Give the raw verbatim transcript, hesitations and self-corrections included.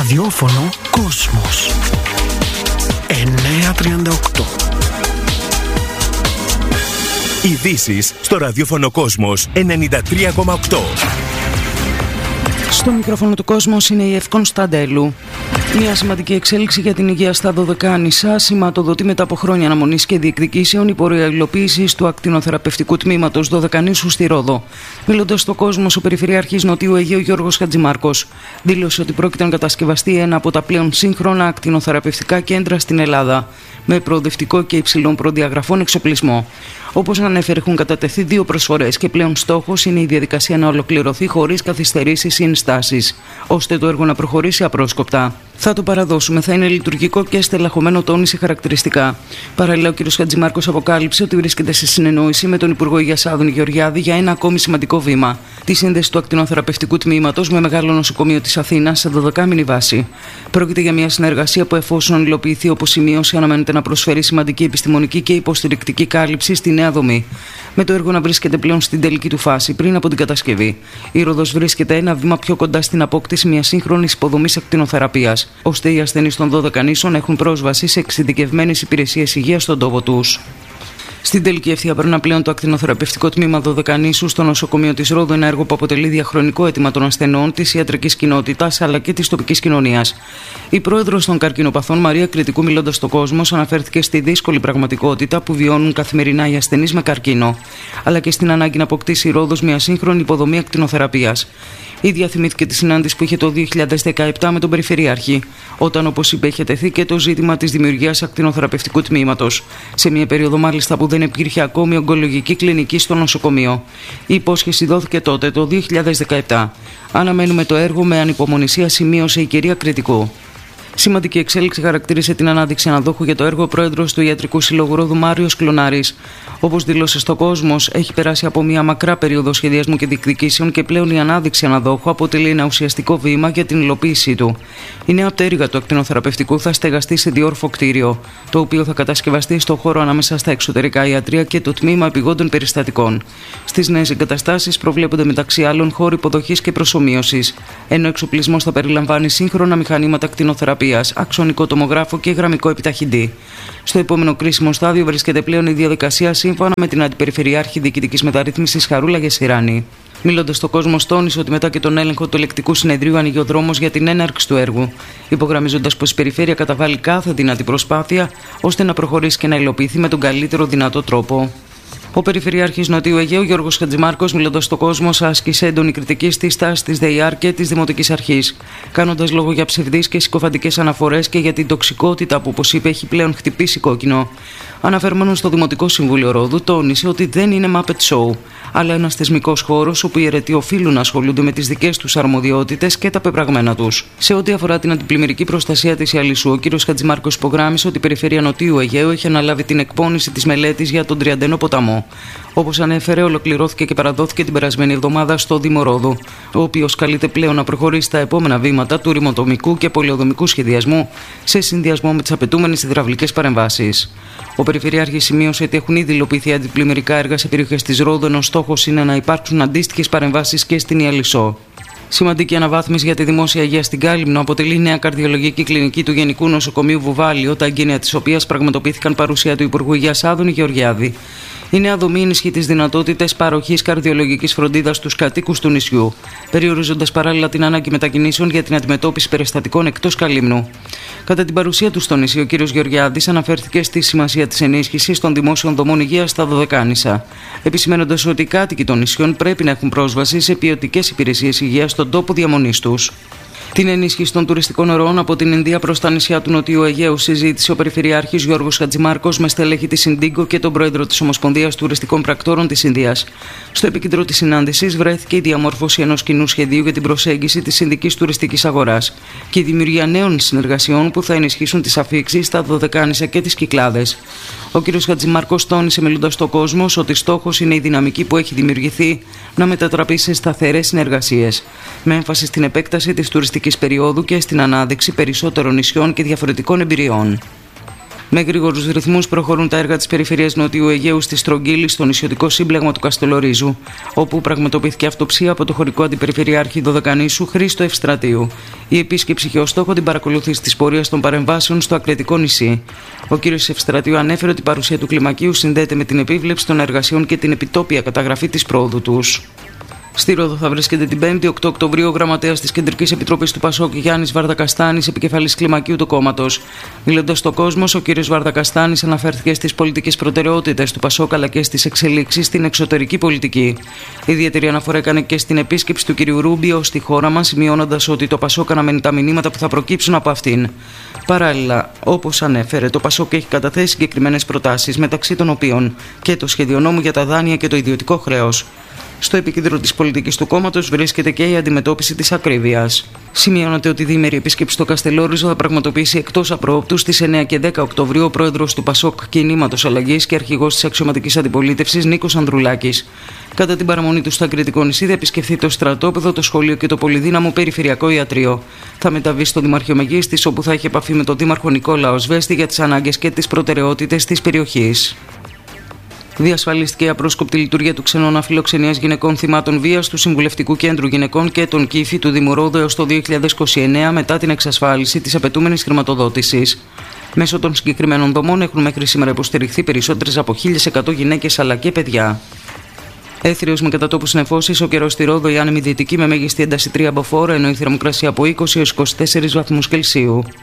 Ραδιόφωνο Κόσμος εννιακόσια τριάντα οκτώ. Ειδήσεις στο ραδιόφωνο Κόσμος ενενήντα τρία κόμμα οκτώ. Στο μικρόφωνο του Κόσμος είναι η Ευκόν Σταντέλου. Μια σημαντική εξέλιξη για την υγεία στα Δωδεκάνησα σηματοδοτεί μετά από χρόνια αναμονής και διεκδικήσεων η πορεία υλοποίησης του ακτινοθεραπευτικού τμήματος Δωδεκανήσου στη Ρόδο. Μιλώντας στο Κόσμος, ο Περιφερειάρχης Νοτιού Αιγαίου Γιώργος Χατζημάρκος δήλωσε ότι πρόκειται να κατασκευαστεί ένα από τα πλέον σύγχρονα ακτινοθεραπευτικά κέντρα στην Ελλάδα, με προοδευτικό και υψηλών προδιαγραφών εξοπλισμό. Όπως ανέφερε, έχουν κατατεθεί δύο προσφορές και πλέον στόχος είναι η διαδικασία να ολοκληρωθεί χωρίς καθυστερήσεις ή ενστάσεις, ώστε το έργο να προχωρήσει απρόσκοπτα. Θα το παραδώσουμε, θα είναι λειτουργικό και στελεχωμένο, τόνισε χαρακτηριστικά. Παραλληλά, ο κ. Χατζημάρκος αποκάλυψε ότι βρίσκεται σε συνεννόηση με τον Υπουργό Υγείας Άδωνη Γεωργιάδη για ένα ακόμη σημαντικό βήμα: τη σύνδεση του ακτινοθεραπευτικού τμήματος με μεγάλο νοσοκομείο της Αθήνας σε δωδεκάμηνη βάση. Πρόκειται για μια συνεργασία που, εφόσον υλοποιηθεί όπως σημείωσε, αναμένεται να προσφέρει σημαντική επιστημονική και υποστηρικτική κάλυψη στη νέα δομή, με το έργο να βρίσκεται πλέον στην τελική του φάση πριν από την κατασκευή. Η Ρόδος βρίσκεται ένα βήμα πιο κοντά στην απόκτηση μιας σύγχρονης υποδομής ακτινοθεραπείας, ώστε οι ασθενείς των Δωδεκανήσων έχουν πρόσβαση σε εξειδικευμένες υπηρεσίες υγείας στον τόπο τους. Στην τελική ευθεία περνά πλέον το ακτινοθεραπευτικό τμήμα Δωδεκανήσου στο νοσοκομείο της Ρόδου, ένα έργο που αποτελεί διαχρονικό αίτημα των ασθενών, της ιατρικής κοινότητας αλλά και της τοπικής κοινωνίας. Η πρόεδρος των καρκινοπαθών, Μαρία Κρητικού, μιλώντας στο Κόσμος, αναφέρθηκε στη δύσκολη πραγματικότητα που βιώνουν καθημερινά οι ασθενείς με καρκίνο, αλλά και στην ανάγκη να αποκτήσει η Ρόδος μια σύγχρονη υποδομή ακτινοθεραπείας. Ήδη θυμήθηκε τη συνάντηση που είχε το δύο χιλιάδες δεκαεπτά με τον Περιφερειάρχη, όταν, όπως είπε, είχε τεθεί και το ζήτημα της δημιουργίας ακτινοθεραπευτικού τμήματος, σε μια περίοδο μάλιστα που δεν υπήρχε ακόμη ογκολογική κλινική στο νοσοκομείο. Η υπόσχεση δόθηκε τότε, το δύο χιλιάδες δεκαεπτά. Αναμένουμε το έργο με ανυπομονησία, σημείωσε η κυρία Κρητικού. Σημαντική εξέλιξη χαρακτήρισε την ανάδειξη αναδόχου για το έργο ο πρόεδρος του Ιατρικού Συλλόγου Ρόδου, Μάριος Κλωνάρης. Όπως δήλωσε στο Κόσμος, έχει περάσει από μια μακρά περίοδο σχεδιασμού και διεκδικήσεων και πλέον η ανάδειξη αναδόχου αποτελεί ένα ουσιαστικό βήμα για την υλοποίησή του. Η νέα πτέρυγα του ακτινοθεραπευτικού θα στεγαστεί σε διόρφο κτίριο, το οποίο θα κατασκευαστεί στο χώρο ανάμεσα στα εξωτερικά ιατρεία και το τμήμα επιγόντων περιστατικών. Στις νέες εγκαταστάσεις προβλέπονται μεταξύ άλλων χώροι υποδοχής και προσομοίωσης, ενώ ο εξοπλισμός θα περιλαμβάνει σύγχρονα μηχανήματα ακτινοθεραπείας, αξονικό τομογράφο και γραμμικό επιταχυντή. Στο επόμενο κρίσιμο στάδιο βρίσκεται πλέον η διαδικασία σύμφωνα με την Αντιπεριφερειάρχη Διοικητικής Μεταρρύθμισης Χαρούλα Γεσιράνη. Μιλώντας στο Κόσμο, τόνισε ότι μετά και τον έλεγχο του Ελεκτικού Συνεδρίου ανοίγει ο δρόμος για την έναρξη του έργου, υπογραμμίζοντας πως η Περιφέρεια καταβάλει κάθε δυνατή προσπάθεια ώστε να προχωρήσει και να υλοποιηθεί με τον καλύτερο δυνατό τρόπο. Ο Περιφερειάρχης Νοτιού Αιγαίου Γιώργος Χατζημάρκος, μιλώντας στο Κόσμο, άσκησε έντονη κριτική στη στάση της ΔΕΙΑΡ και της Δημοτικής Αρχής, κάνοντας λόγο για ψευδείς και συκοφαντικές αναφορές και για την τοξικότητα που, όπως είπε, έχει πλέον χτυπήσει κόκκινο. Αναφερόμενος στο Δημοτικό Συμβούλιο Ρόδου, τόνισε ότι δεν είναι Muppet Show, αλλά ένας θεσμικός χώρος όπου οι αιρετοί οφείλουν να ασχολούνται με τις δικές τους αρμοδιότητες και τα πεπραγμένα τους. Σε ό,τι αφορά την αντιπλημμυρική προστασία της Ιαλισσού, ο κ. Χατζημάρκος υπογράμμισε ότι η Περιφέρεια Νοτιού Αιγαίου έχει αναλάβει την εκπόνηση της μελέτης για τον Τριαντενό ποταμό. Όπως ανέφερε, ολοκληρώθηκε και παραδόθηκε την περασμένη εβδομάδα στο Δήμο Ρόδου, ο οποίος καλείται πλέον να προχωρήσει στα επόμενα βήματα του ρημοτομικού και πολεοδομικού σχεδιασμού σε συνδυασμό με τις απαιτούμενες υδραυλικές παρεμβάσεις. Ο Περιφερειάρχης σημείωσε ότι έχουν ήδη υλοποιηθεί αντιπλημμυρικά έργα σε περιοχές της Ρόδου, ενώ στόχος είναι να υπάρξουν αντίστοιχες παρεμβάσεις και στην Ιαλισσό. Σημαντική αναβάθμιση για τη δημόσια υγεία στην Κάλυμνο αποτελεί η νέα καρδιολογική κλινική του Γενικού Νοσοκομείου Βουβάλιο, τα εγγένεια της οποίας πραγματοποιήθηκαν παρουσία του Υπουργού Υγείας Άδωνη Γεωργιάδη. Η νέα δομή ενισχύει τις δυνατότητες παροχής καρδιολογικής φροντίδας στους κατοίκους του νησιού, περιορίζοντας παράλληλα την ανάγκη μετακινήσεων για την αντιμετώπιση περιστατικών εκτός Καλύμνου. Κατά την παρουσία του στο νησί, ο κ. Γεωργιάδης αναφέρθηκε στη σημασία της ενίσχυσης των δημόσιων δομών υγείας στα Δωδεκάνησα, επισημένοντας ότι οι κάτοικοι των νησιών πρέπει να έχουν πρόσβαση σε ποιοτικές υπηρεσίες υγείας στον τόπο διαμονής τους. Την ενίσχυση των τουριστικών ροών από την Ινδία προς τα νησιά του Νοτιού Αιγαίου συζήτησε ο Περιφερειάρχης Γιώργος Χατζημάρκος με στελέχη της Ιντίγκο και τον πρόεδρο της Ομοσπονδίας Τουριστικών Πρακτόρων της Ινδίας. Στο επίκεντρο της συνάντησης βρέθηκε η διαμόρφωση ενός κοινού σχεδίου για την προσέγγιση της Ινδικής τουριστικής αγοράς και η δημιουργία νέων συνεργασιών που θα ενισχύσουν τις αφίξεις στα Δωδεκάνησα και τις Κυκλάδες. Ο κ. Χατζημάρκος τόνισε, μιλώντας στο Κόσμο, ότι στόχος είναι η δυναμική που έχει δημιουργηθεί να μετατραπεί σε σταθερές συνεργασίες, με έμφαση στην επέκταση της τουριστικής περίοδου και στην ανάδειξη περισσότερων νησιών και διαφορετικών εμπειριών. Με γρήγορους ρυθμούς προχωρούν τα έργα της περιφερειάς Νότιου Αιγαίου στη Στρογγύλη, στο νησιωτικό σύμπλεγμα του Καστελορίζου, όπου πραγματοποιήθηκε αυτοψία από το χωρικό αντιπεριφερειάρχη Δωδεκανήσου Χρήστο Ευστρατείου. Η επίσκεψη είχε ως στόχο την παρακολούθηση της πορείας των παρεμβάσεων στο Ακριτικό νησί. Ο κ. Ευστρατείου ανέφερε ότι η παρουσία του κλιμακίου συνδέεται με την επίβλεψη των εργασιών και την επιτόπια καταγραφή της πρόοδου τους. Στη Ρόδο θα βρίσκεται την πέμπτη οκτώ Οκτωβρίου ο γραμματέας της Κεντρικής Επιτροπής του Πασόκ Γιάννης Βαρδακαστάνης, επικεφαλής κλιμακίου του κόμματος. Μιλώντας στο Κόσμος, ο κ. Βαρδακαστάνης αναφέρθηκε στις πολιτικές προτεραιότητες του Πασόκ αλλά και στις εξελίξεις στην εξωτερική πολιτική. Ιδιαίτερη αναφορά έκανε και στην επίσκεψη του κ. Ρούμπιο στη χώρα μας, σημειώνοντας ότι το Πασόκ αναμένει τα μηνύματα που θα προκύψουν από αυτήν. Παράλληλα, όπως ανέφερε, το Πασόκ έχει καταθέσει συγκεκριμένες προτάσεις, μεταξύ των οποίων και το σχέδιο νόμου για τα δάνεια και το ιδιωτικό χρέος. Στο επίκεντρο της πολιτικής του κόμματος βρίσκεται και η αντιμετώπιση της ακρίβειας. Σημειώνεται ότι η διήμερη επίσκεψη στο Καστελόριζο θα πραγματοποιήσει εκτός απροόπτου στις εννέα και δέκα Οκτωβρίου ο πρόεδρος του Πασόκ Κινήματος Αλλαγής και αρχηγός της αξιωματικής αντιπολίτευσης Νίκος Ανδρουλάκης. Κατά την παραμονή του στο Ακριτικό νησί θα επισκεφθεί το στρατόπεδο, το σχολείο και το πολυδύναμο περιφερειακό ιατρείο. Θα μεταβεί στο Δημαρχείο Μεγίστης, όπου θα έχει επαφή με τον Δήμαρχο Νικόλαο Σβέστη για τις ανάγκες και τις προτεραιότητες της περιοχής. Διασφαλίστηκε η απρόσκοπτη λειτουργία του ξενώνα φιλοξενίας γυναικών θυμάτων βίας του Συμβουλευτικού Κέντρου Γυναικών και των Κύφη του Δήμου Ρόδου έως το δύο χιλιάδες είκοσι εννέα μετά την εξασφάλιση της απαιτούμενης χρηματοδότησης. Μέσω των συγκεκριμένων δομών έχουν μέχρι σήμερα υποστηριχθεί περισσότερες από χίλιες εκατό γυναίκες αλλά και παιδιά. Έθριος με κατατόπους νεφώσεις, ο καιρός στη Ρόδο η άνεμη δυτική με μέγιστη ένταση τρία μποφόρ, ενώ η θερμοκρασία από είκοσι έως είκοσι τέσσερις βαθμούς Κελσίου.